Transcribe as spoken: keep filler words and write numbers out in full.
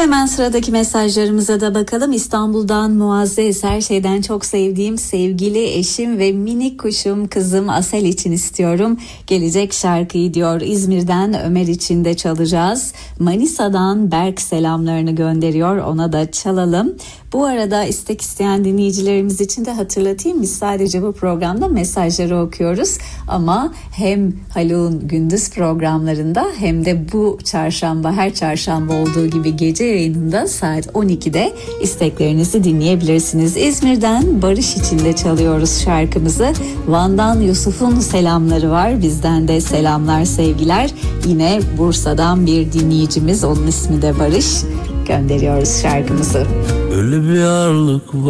Hemen sıradaki mesajlarımıza da bakalım. İstanbul'dan Muazzez, her şeyden çok sevdiğim sevgili eşim ve minik kuşum kızım Asel için istiyorum gelecek şarkıyı diyor. İzmir'den Ömer için de çalacağız. Manisa'dan Berk selamlarını gönderiyor, ona da çalalım. Bu arada istek isteyen dinleyicilerimiz için de hatırlatayım, biz sadece bu programda mesajları okuyoruz ama hem Haluk'un gündüz programlarında hem de bu çarşamba, her çarşamba olduğu gibi gece yayınında saat on ikide isteklerinizi dinleyebilirsiniz. İzmir'den Barış için de çalıyoruz şarkımızı. Van'dan Yusuf'un selamları var, bizden de selamlar, sevgiler. Yine Bursa'dan bir dinleyicimiz, onun ismi de Barış, gönderiyoruz şarkımızı. Öyle bir ağırlık var